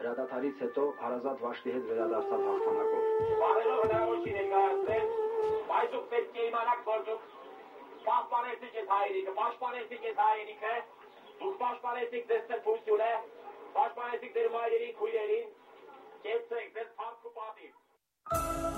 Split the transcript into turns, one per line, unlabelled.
Հրադադարից հետո հարազատ Վաշտի հետ վերադարձավ հաղթանակով։
Բարելով հնարավորություն ներկայացրել, բայց դուք պետք է իմանաք, որ դուք պաշտպանեցիք այդ հայրենիքը, պաշտպանեցիք այդ հայրենիքը, դուք պաշտպանեցիք ձեր սրբությունը, պաշտպանեցիք ձեր մայրերին, քույրերին, կեցեք ձեր փառք ու պատիվ։